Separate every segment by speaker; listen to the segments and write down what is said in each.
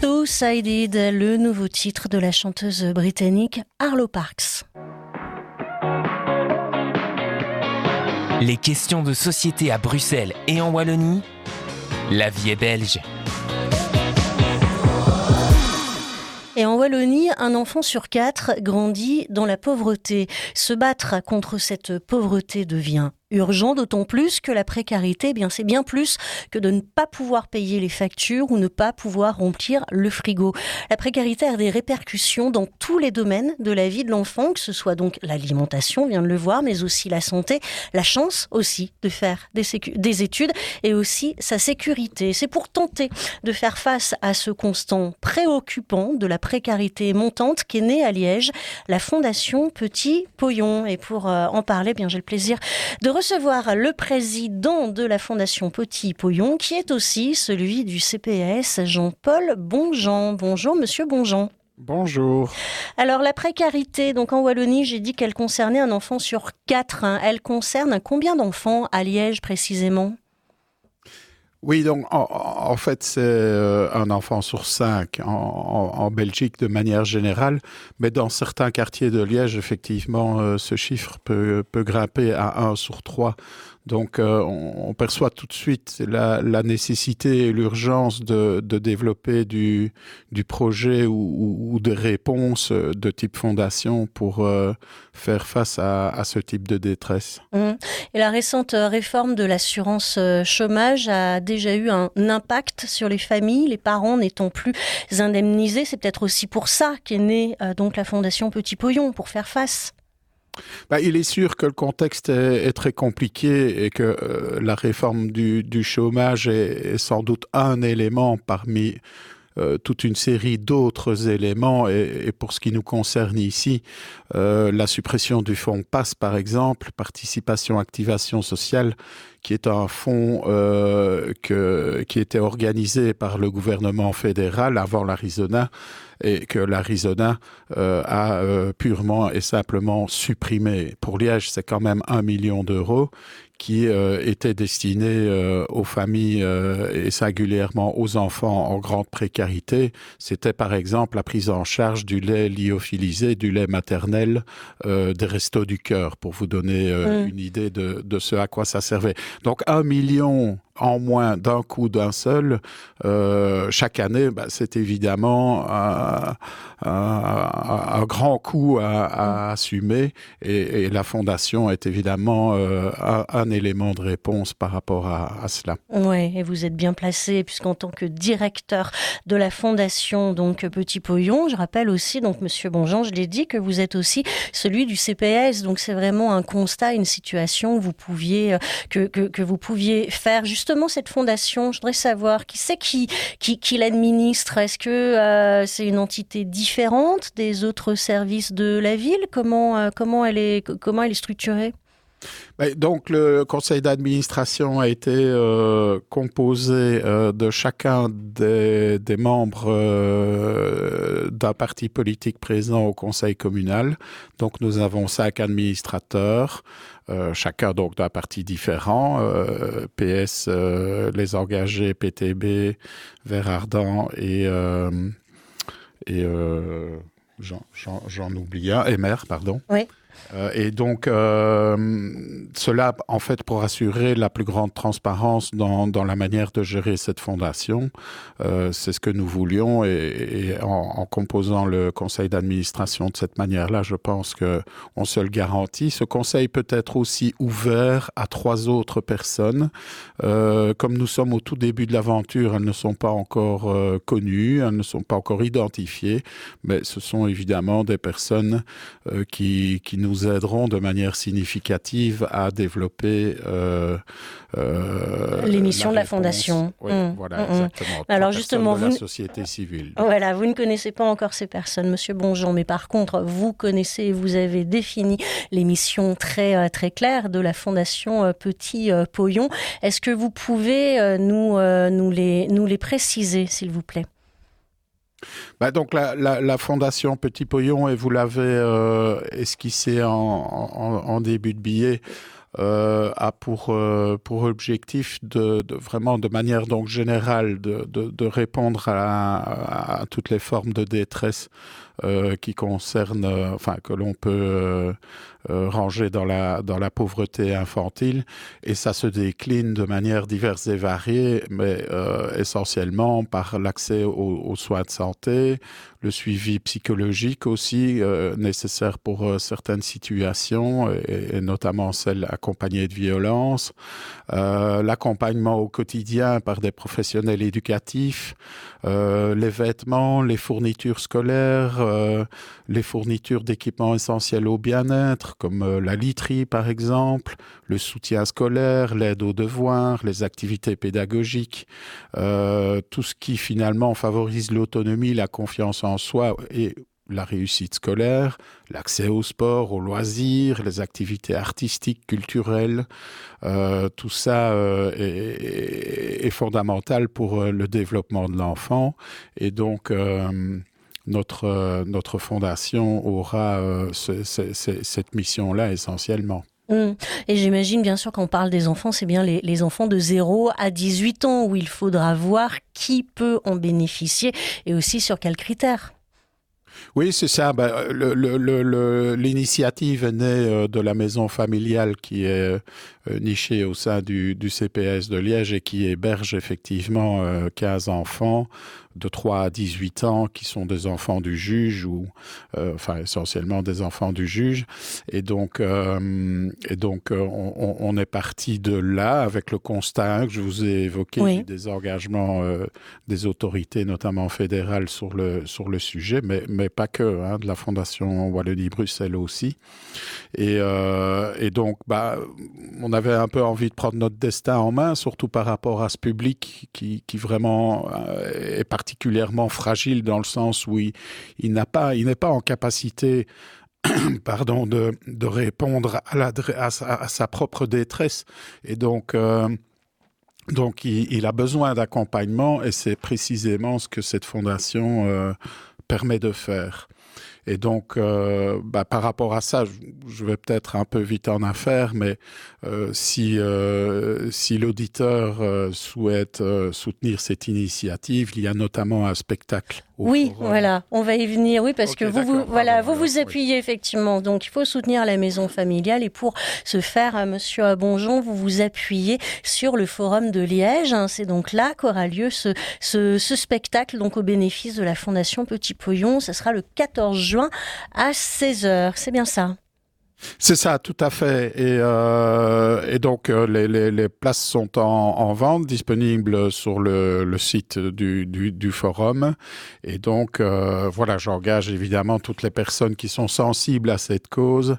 Speaker 1: Two-Sided, le nouveau titre de la chanteuse britannique Arlo Parks.
Speaker 2: Les questions de société à Bruxelles et en Wallonie, la vie est belge.
Speaker 1: Et en Wallonie, un enfant sur 4 grandit dans la pauvreté. Se battre contre cette pauvreté devient urgent, d'autant plus que la précarité, c'est bien plus que de ne pas pouvoir payer les factures ou ne pas pouvoir remplir le frigo. La précarité a des répercussions dans tous les domaines de la vie de l'enfant, que ce soit donc l'alimentation, on vient de le voir, mais aussi la santé, la chance aussi de faire des études et aussi sa sécurité. C'est pour tenter de faire face à ce constant préoccupant de la précarité montante qu'est née à Liège la Fondation Petit Poyon. Et pour en parler, j'ai le plaisir de recevoir le président de la Fondation Petit Poyon, qui est aussi celui du CPS, Jean-Paul Bonjean. Bonjour, monsieur Bonjean.
Speaker 3: Bonjour.
Speaker 1: Alors, la précarité, donc en Wallonie, j'ai dit qu'elle concernait un enfant sur 4. Elle concerne combien d'enfants à Liège précisément ?
Speaker 3: Oui, donc en fait, c'est un enfant sur 5 en Belgique de manière générale, mais dans certains quartiers de Liège, effectivement, ce chiffre peut grimper à 1 sur 3. Donc, on perçoit tout de suite la nécessité et l'urgence de développer du projet ou des réponses de type fondation pour faire face à ce type de détresse.
Speaker 1: Et la récente réforme de l'assurance chômage a déjà eu un impact sur les familles, les parents n'étant plus indemnisés. C'est peut-être aussi pour ça qu'est née donc la Fondation Petit Poyon, pour faire face.
Speaker 3: Il est sûr que le contexte est très compliqué et que la réforme du chômage est sans doute un élément parmi toute une série d'autres éléments. Et pour ce qui nous concerne ici, la suppression du fonds PASS, par exemple, Participation Activation Sociale, qui est un fonds qui était organisé par le gouvernement fédéral avant l'Arizona, et que l'Arizona a purement et simplement supprimé. Pour Liège, c'est quand même 1 million d'euros qui était destiné aux familles et singulièrement aux enfants en grande précarité. C'était par exemple la prise en charge du lait lyophilisé, du lait maternel, des Restos du Cœur, pour vous donner une idée de ce à quoi ça servait. Donc 1 million en moins d'un coup, d'un seul, chaque année, c'est évidemment un grand coût à assumer, et la Fondation est évidemment un élément de réponse par rapport à cela.
Speaker 1: Oui, et vous êtes bien placé, puisqu'en tant que directeur de la Fondation donc Petit Poyon, je rappelle aussi, donc monsieur Bonjean, je l'ai dit, que vous êtes aussi celui du CPS, donc c'est vraiment un constat, une situation que vous pouviez, que vous pouviez faire. Justement, cette fondation, je voudrais savoir qui c'est qui l'administre. Est-ce que c'est une entité différente des autres services de la ville ? Comment elle est structurée ?
Speaker 3: Donc, le conseil d'administration a été composé de chacun des membres d'un parti politique présent au conseil communal. Donc, nous avons 5 administrateurs, chacun donc d'un parti différent, PS, Les Engagés, PTB, Vert Ardent et j'en oublie un, MR, pardon.
Speaker 1: Oui.
Speaker 3: Et donc, cela, en fait, pour assurer la plus grande transparence dans la manière de gérer cette fondation, c'est ce que nous voulions. Et en composant le conseil d'administration de cette manière-là, je pense qu'on se le garantit. Ce conseil peut être aussi ouvert à 3 autres personnes. Comme nous sommes au tout début de l'aventure, elles ne sont pas encore connues, elles ne sont pas encore identifiées, mais ce sont évidemment des personnes qui nous aideront de manière significative à développer
Speaker 1: les missions de la Fondation.
Speaker 3: Oui, voilà, exactement.
Speaker 1: Alors justement,
Speaker 3: de la société civile.
Speaker 1: Voilà, vous ne connaissez pas encore ces personnes, monsieur Bonjean, mais par contre, vous connaissez et vous avez défini les missions très, très claires de la Fondation Petit Poyon. Est-ce que vous pouvez nous les préciser, s'il vous plaît ?
Speaker 3: Donc la Fondation Petit Poyon, et vous l'avez esquissé en début de billet, a pour objectif vraiment de manière donc générale de répondre à toutes les formes de détresse qui concernent, que l'on peut ranger dans la pauvreté infantile, et ça se décline de manière diverse et variée, mais essentiellement par l'accès aux soins de santé, le suivi psychologique aussi nécessaire pour certaines situations, et notamment celles accompagnées de violences, l'accompagnement au quotidien par des professionnels éducatifs, les vêtements, les fournitures scolaires, les fournitures d'équipements essentiels au bien-être, comme la literie par exemple, le soutien scolaire, l'aide aux devoirs, les activités pédagogiques, tout ce qui finalement favorise l'autonomie, la confiance en soi et la réussite scolaire, l'accès au sport, aux loisirs, les activités artistiques, culturelles, tout ça est fondamental pour le développement de l'enfant. Et donc, notre fondation aura cette mission-là essentiellement.
Speaker 1: Et j'imagine, bien sûr, quand on parle des enfants, c'est bien les enfants de 0 à 18 ans où il faudra voir qui peut en bénéficier et aussi sur quels critères.
Speaker 3: Oui, c'est ça. L'initiative est née de la maison familiale qui est nichée au sein du CPS de Liège et qui héberge effectivement 15 enfants de 3 à 18 ans qui sont des enfants du juge ou essentiellement des enfants du juge. Et donc on est parti de là avec le constat que je vous ai évoqué, oui, des engagements des autorités, notamment fédérales, sur le sujet, mais pas que, de la Fondation Wallonie-Bruxelles aussi. Et donc, on avait un peu envie de prendre notre destin en main, surtout par rapport à ce public qui vraiment est particulièrement fragile dans le sens où il n'est pas en capacité de répondre à sa propre détresse. Et donc il a besoin d'accompagnement et c'est précisément ce que cette fondation permet de faire. Et donc, par rapport à ça, je vais peut-être un peu vite en affaires, mais si l'auditeur souhaite soutenir cette initiative, il y a notamment un spectacle.
Speaker 1: Oui, voilà, on va y venir, oui, parce que vous appuyez effectivement. Donc, il faut soutenir la maison familiale et pour ce faire, Monsieur Bonjon, vous vous appuyez sur le Forum de Liège. C'est donc là qu'aura lieu ce spectacle, donc au bénéfice de la Fondation Petit Poyon. Ce sera le 14 juin à 16h. C'est bien ça?
Speaker 3: C'est ça, tout à fait. Et donc, les places sont en vente, disponibles sur le site du forum. Et donc, j'engage évidemment toutes les personnes qui sont sensibles à cette cause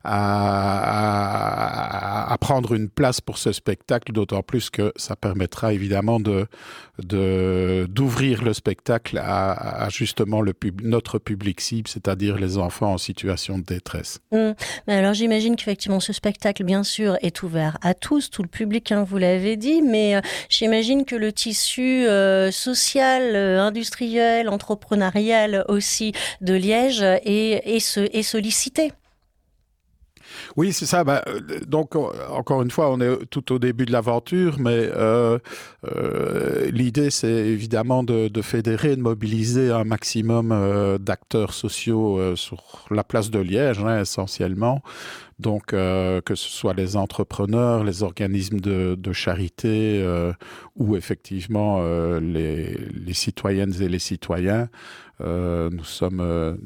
Speaker 3: à prendre une place pour ce spectacle, d'autant plus que ça permettra évidemment d'ouvrir le spectacle à justement notre public cible, c'est-à-dire les enfants en situation de détresse.
Speaker 1: Alors j'imagine qu'effectivement ce spectacle bien sûr est ouvert à tous, tout le public, vous l'avez dit, mais j'imagine que le tissu social, industriel, entrepreneurial aussi de Liège est sollicité.
Speaker 3: Oui, c'est ça. Donc, encore une fois, on est tout au début de l'aventure, mais l'idée, c'est évidemment de fédérer, de mobiliser un maximum d'acteurs sociaux sur la place de Liège, essentiellement. Donc, que ce soit les entrepreneurs, les organismes de charité ou effectivement les citoyennes et les citoyens, nous sommes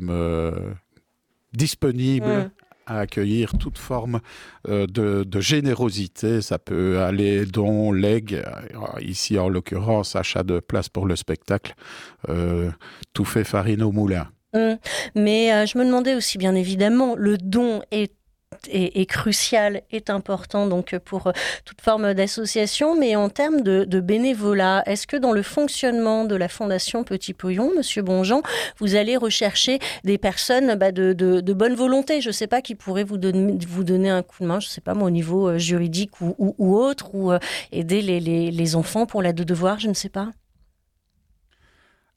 Speaker 3: disponibles à accueillir toute forme de générosité. Ça peut aller dons, legs, ici en l'occurrence achat de places pour le spectacle, tout fait farine au moulin.
Speaker 1: Mais je me demandais aussi, bien évidemment, le don est crucial, est important donc pour toute forme d'association, mais en termes de bénévolat, est-ce que dans le fonctionnement de la Fondation Petit Poyon, Monsieur Bonjon, vous allez rechercher des personnes de bonne volonté, je ne sais pas, qui pourraient vous donner un coup de main, je ne sais pas moi, au niveau juridique ou autre, ou aider les enfants pour l'aide de devoirs, je ne sais pas.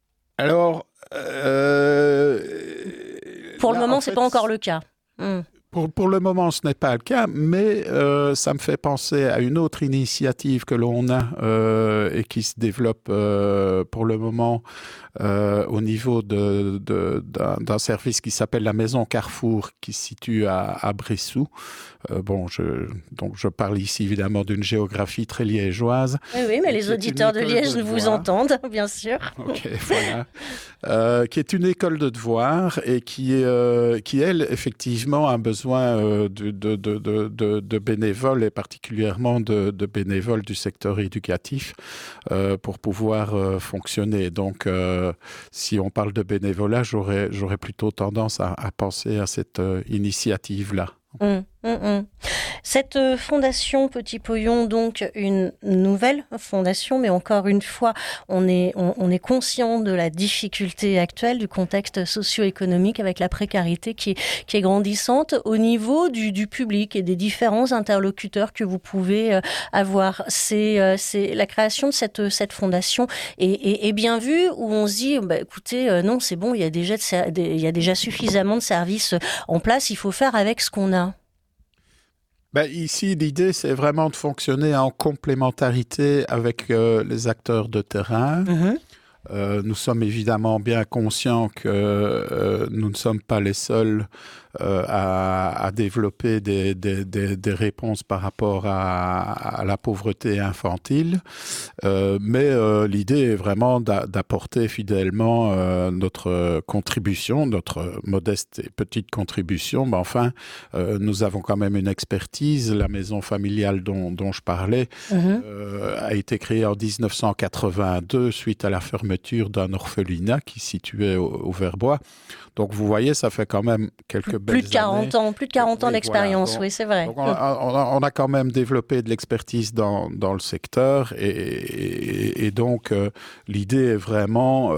Speaker 3: Alors,
Speaker 1: pour le moment, c'est pas encore le cas.
Speaker 3: Pour le moment, ce n'est pas le cas, mais ça me fait penser à une autre initiative que l'on a et qui se développe pour le moment au niveau d'un service qui s'appelle la Maison Carrefour, qui se situe à Bressou. Donc je parle ici évidemment d'une géographie très liégeoise.
Speaker 1: Oui, mais les auditeurs de Liège vous entendent, bien sûr.
Speaker 3: Ok, voilà. Qui est une école de devoir et qui elle, effectivement, a besoin de bénévoles et particulièrement de bénévoles du secteur éducatif pour pouvoir fonctionner. Donc, si on parle de bénévolat, j'aurais plutôt tendance à penser à cette initiative-là.
Speaker 1: Cette fondation Petit Poyon, donc une nouvelle fondation, mais encore une fois, on est conscient de la difficulté actuelle du contexte socio-économique avec la précarité qui est grandissante au niveau du public et des différents interlocuteurs que vous pouvez avoir. C'est la création de cette fondation est bien vue, où on se dit, écoutez, non, c'est bon, il y a déjà suffisamment de services en place, il faut faire avec ce qu'on a.
Speaker 3: Ici, l'idée, c'est vraiment de fonctionner en complémentarité avec les acteurs de terrain. Nous sommes évidemment bien conscients que nous ne sommes pas les seuls à développer des réponses par rapport à la pauvreté infantile. Mais l'idée est vraiment d'apporter fidèlement notre contribution, notre modeste et petite contribution. Mais enfin, nous avons quand même une expertise. La maison familiale dont je parlais a été créée en 1982 suite à la fermeture d'un orphelinat qui se situait au Verbois. Donc, vous voyez, ça fait quand même quelques belles années.
Speaker 1: Plus de 40 ans d'expérience, voilà. Oui, c'est vrai.
Speaker 3: Donc on a quand même développé de l'expertise dans le secteur et donc, l'idée est vraiment,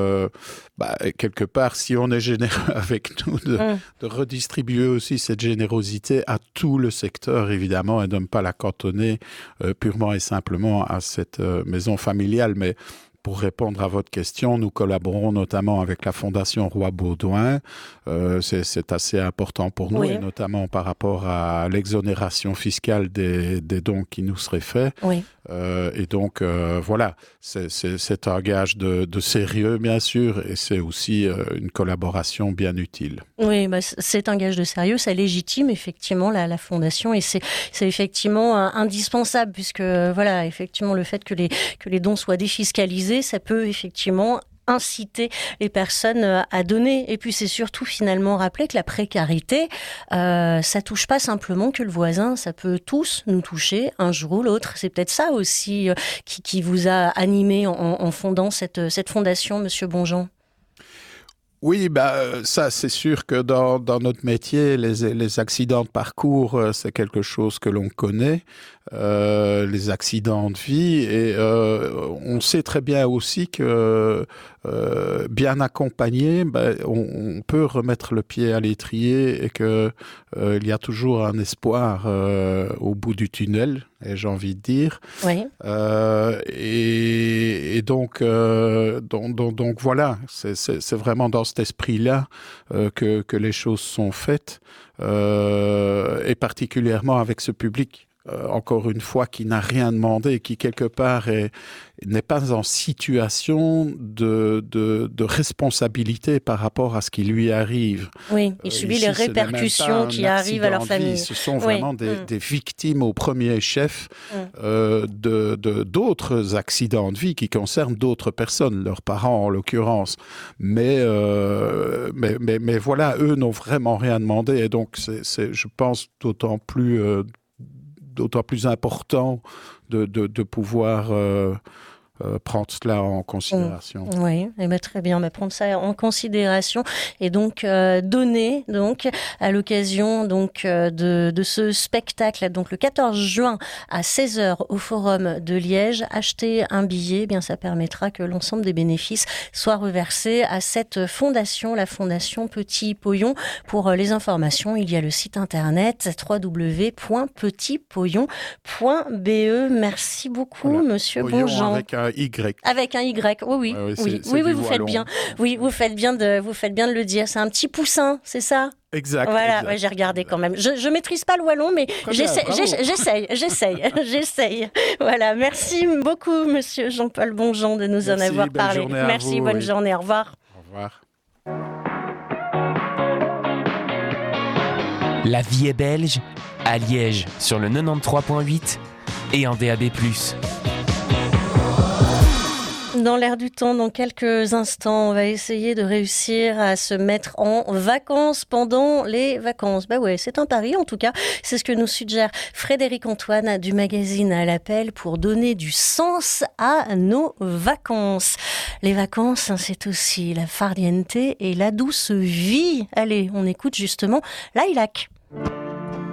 Speaker 3: quelque part, si on est généreux avec nous, de redistribuer aussi cette générosité à tout le secteur, évidemment, et de ne pas la cantonner purement et simplement à cette maison familiale. Mais pour répondre à votre question, nous collaborons notamment avec la Fondation Roi Baudouin. C'est assez important pour nous, et notamment par rapport à l'exonération fiscale des dons qui nous seraient faits.
Speaker 1: Oui.
Speaker 3: Et donc, voilà, c'est un gage de sérieux, bien sûr, et c'est aussi une collaboration bien utile.
Speaker 1: Oui, c'est un gage de sérieux, ça légitime effectivement la fondation, et c'est effectivement indispensable, puisque voilà, effectivement, le fait que les dons soient défiscalisés, ça peut effectivement inciter les personnes à donner. Et puis c'est surtout finalement rappeler que la précarité, ça touche pas simplement que le voisin, ça peut tous nous toucher un jour ou l'autre. C'est peut-être ça aussi qui vous a animé en fondant cette fondation, Monsieur Bonjean.
Speaker 3: Oui, ça c'est sûr que dans notre métier, les accidents de parcours, c'est quelque chose que l'on connaît, les accidents de vie, et on sait très bien aussi que bien accompagné, on peut remettre le pied à l'étrier, et que il y a toujours un espoir au bout du tunnel, et j'ai envie de dire.
Speaker 1: Oui.
Speaker 3: Et donc voilà, c'est vraiment dans cet esprit-là que les choses sont faites, et particulièrement avec ce public. Encore une fois, qui n'a rien demandé, qui quelque part n'est pas en situation de responsabilité par rapport à ce qui lui arrive.
Speaker 1: Oui, il subit les répercussions qui arrivent à leur famille.
Speaker 3: Ce sont vraiment des victimes au premier chef d'autres accidents de vie qui concernent d'autres personnes, leurs parents en l'occurrence. Mais voilà, eux n'ont vraiment rien demandé, et donc c'est je pense, d'autant plus important de pouvoir prendre cela en considération.
Speaker 1: Oui, très bien, prendre ça en considération, et donc donner donc à l'occasion donc de ce spectacle, donc le 14 juin à 16h au Forum de Liège. Acheter un billet, ça permettra que l'ensemble des bénéfices soient reversés à cette fondation, la Fondation Petit Poyon. Pour les informations, il y a le site internet www.petitpoyon.be. Merci beaucoup, voilà. Monsieur Bonjean.
Speaker 3: Avec un Y.
Speaker 1: Avec un Y, oui,
Speaker 3: c'est
Speaker 1: vous faites bien. Oui, vous faites bien de le dire. C'est un petit poussin, c'est ça ?
Speaker 3: Exact.
Speaker 1: Voilà,
Speaker 3: exact.
Speaker 1: ouais, j'ai regardé quand même. Je maîtrise pas le wallon, mais j'essaye. Voilà, merci beaucoup, monsieur Jean-Paul Bonjean, de nous en avoir parlé. Merci, bonne journée, au revoir.
Speaker 3: Au revoir.
Speaker 2: La vie est belge, à Liège, sur le 93.8 et en DAB+.
Speaker 1: Dans l'air du temps, dans quelques instants, on va essayer de réussir à se mettre en vacances pendant les vacances. Bah ouais, c'est un pari en tout cas. C'est ce que nous suggère Frédéric Antoine du magazine À l'Appel pour donner du sens à nos vacances. Les vacances, c'est aussi la farniente et la douce vie. Allez, on écoute justement Lilac.